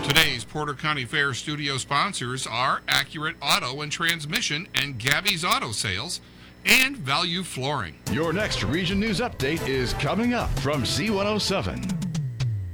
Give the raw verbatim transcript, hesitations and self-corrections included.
Today's Porter County Fair studio sponsors are Accurate Auto and Transmission and Gabby's Auto Sales and Value Flooring. Your next Region News Update is coming up from Z one oh seven.